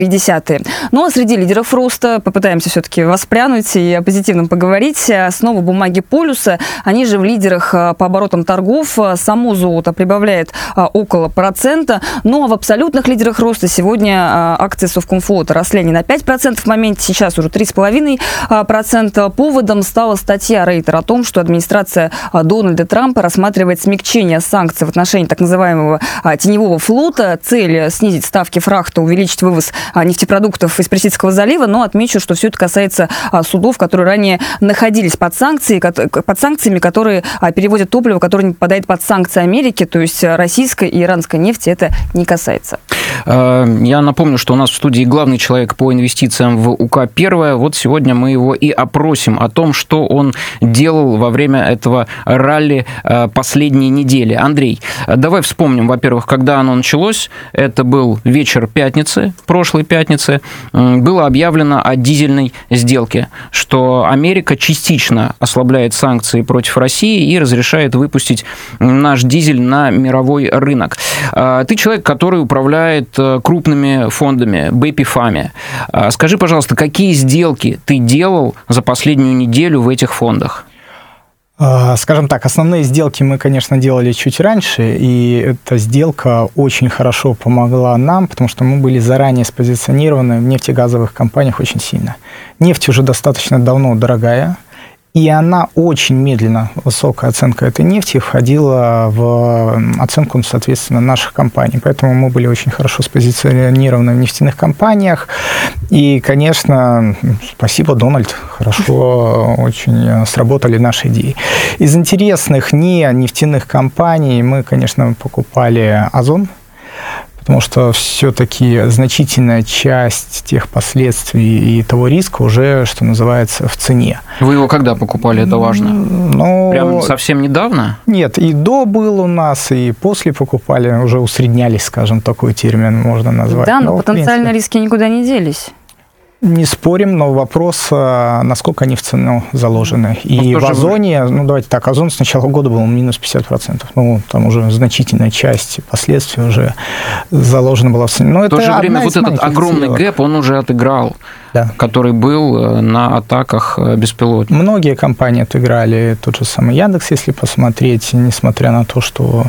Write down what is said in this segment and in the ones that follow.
50-е. Ну, а среди лидеров роста попытаемся все-таки воспрянуть и о позитивном поговорить. Снова бумаги полюса. Они же в лидерах по оборотам торгов. Само золото прибавляет около процента. Ну, а в абсолютных лидерах роста сегодня акции Совкомфлота росли не на 5% в моменте, сейчас уже 3,5%. Поводом стала статья Рейтер о том, что администрация Дональда Трампа рассматривает смягчение санкций в отношении так называемого теневого флота. Цель снизить ставки фрахта, увеличить вывоз нефтепродуктов из Персидского залива, но отмечу, что все это касается судов, которые ранее находились под санкциями, которые перевозят топливо, которое не попадает под санкции Америки, то есть российской и иранской нефти это не касается. Я напомню, что у нас в студии главный человек по инвестициям в УК-1. Вот сегодня мы его и опросим о том, что он делал во время этого ралли последней недели. Андрей, давай вспомним, во-первых, когда оно началось. Это был вечер пятницы, прошлой пятницы. Было объявлено о дизельной сделке, что Америка частично ослабляет санкции против России и разрешает выпустить наш дизель на мировой рынок. Ты человек, который управляет крупными фондами, БПИФами. Скажи, пожалуйста, какие сделки ты делал за последнюю неделю в этих фондах? Скажем так, основные сделки мы, конечно, делали чуть раньше, и эта сделка очень хорошо помогла нам, потому что мы были заранее спозиционированы в нефтегазовых компаниях очень сильно. Нефть уже достаточно давно дорогая, и она очень медленно, высокая оценка этой нефти, входила в оценку, соответственно, наших компаний. Поэтому мы были очень хорошо спозиционированы в нефтяных компаниях. И, конечно, спасибо, Дональд, хорошо очень сработали наши идеи. Из интересных не нефтяных компаний мы, конечно, покупали Озон, потому что все-таки значительная часть тех последствий и того риска уже, что называется, в цене. Вы его когда покупали, это важно? Прям совсем недавно? Нет, и до был у нас, и после покупали, уже усреднялись, скажем, такой термин можно назвать. Да, но потенциально риски никуда не делись. Не спорим, но вопрос, насколько они в цену заложены. И в Озоне, давайте так, Озон с начала года был минус 50%. Там уже значительная часть последствий уже заложена была в цене. Но в то же время вот этот огромный гэп, он уже отыграл, да, который был на атаках беспилотников. Многие компании отыграли, тот же самый Яндекс, если посмотреть, несмотря на то, что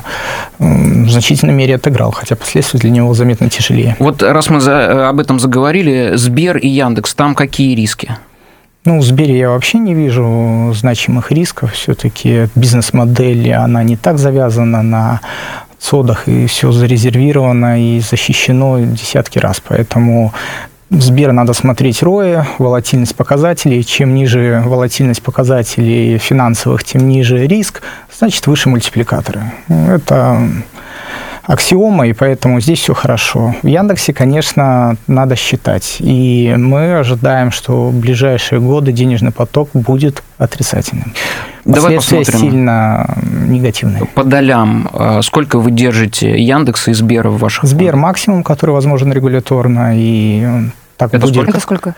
в значительной мере отыграл, хотя последствия для него заметно тяжелее. Вот раз мы об этом заговорили, Сбер и Яндекс, там какие риски? В Сбере я вообще не вижу значимых рисков. Все-таки бизнес-модель, она не так завязана на цодах, и все зарезервировано и защищено десятки раз. Поэтому в Сбер надо смотреть ROE, волатильность показателей. Чем ниже волатильность показателей финансовых, тем ниже риск, значит, выше мультипликаторы. Это аксиома, и поэтому здесь все хорошо. В Яндексе, конечно, надо считать. И мы ожидаем, что в ближайшие годы денежный поток будет отрицательным. Давай посмотрим. Сильно негативные. По долям. Сколько вы держите Яндекса и Сбера в ваших Сбер фондах? Максимум, который возможен регуляторно, и так это будет. Сколько? Это сколько?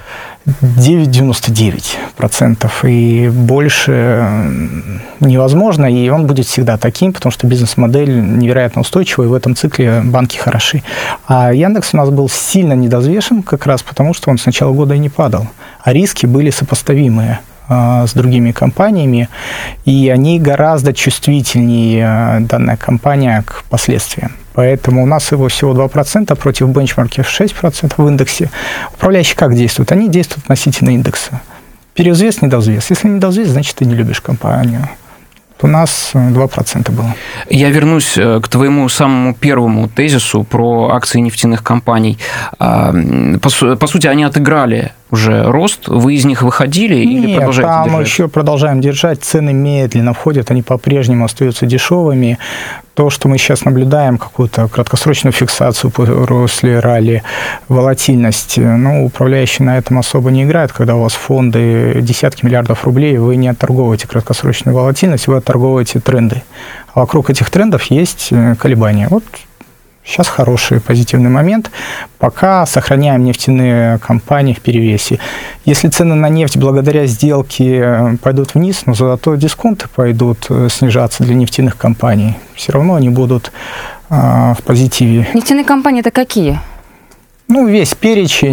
9,99%. И больше невозможно, и он будет всегда таким, потому что бизнес-модель невероятно устойчивая, и в этом цикле банки хороши. А Яндекс у нас был сильно недозвешен как раз потому, что он с начала года и не падал. А риски были сопоставимые с другими компаниями, и они гораздо чувствительнее, данная компания, к последствиям. Поэтому у нас его всего 2% против бенчмарки в 6% в индексе. Управляющие как действуют? Они действуют относительно индекса. Перевзвес, недовзвес. Если недовзвес, значит, ты не любишь компанию. У нас 2% было. Я вернусь к твоему самому первому тезису про акции нефтяных компаний. По сути, они отыграли уже рост, вы из них выходили или продолжаете держать? Там еще продолжаем держать, цены медленно входят, они по-прежнему остаются дешевыми. То, что мы сейчас наблюдаем, какую-то краткосрочную фиксацию после ралли, волатильность, управляющие на этом особо не играют, когда у вас фонды десятки миллиардов рублей, вы не отторговываете краткосрочную волатильность, вы отторговываете тренды. А вокруг этих трендов есть колебания. Вот сейчас хороший позитивный момент. Пока сохраняем нефтяные компании в перевесе. Если цены на нефть благодаря сделке пойдут вниз, но зато дисконты пойдут снижаться для нефтяных компаний, все равно они будут в позитиве. Нефтяные компании – это какие? Ну, весь перечень.